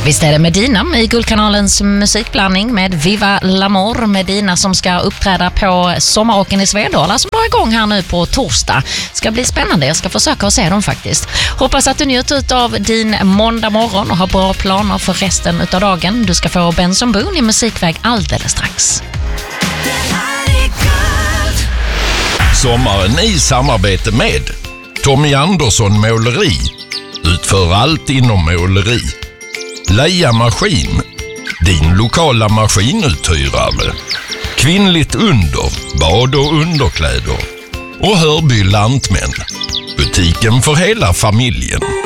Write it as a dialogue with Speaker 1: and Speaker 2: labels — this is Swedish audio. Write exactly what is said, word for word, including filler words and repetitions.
Speaker 1: Visst är det Medina i Guldkanalens musikblandning med Viva l'Amour. Medina som ska uppträda på Sommaråken i Svedala som drar igång här nu på torsdag. Ska bli spännande, jag ska försöka att se dem faktiskt. Hoppas att du njuter av din måndag morgon och har bra planer för resten av dagen. Du ska få Benson Boone i musikväg alldeles strax.
Speaker 2: Sommaren i samarbete med Tommy Andersson Måleri. Utför allt inom måleri. Leia Maskin, din lokala maskinuthyrare. Kvinnligt under, bad och underkläder. Och Hörby Lantmän, butiken för hela familjen.